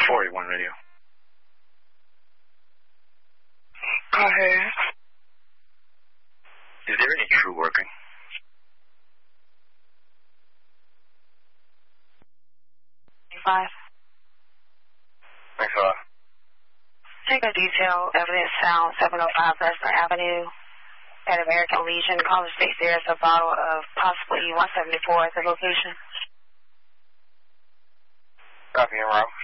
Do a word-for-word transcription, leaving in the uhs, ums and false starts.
four eight one radio. Go ahead. Is there any true working? Five. Thanks a lot. Take a detail evidence found seven oh five Preston Avenue at American Legion. Caller states there is a bottle of possibly one seventy-four at the location. Copy, en route.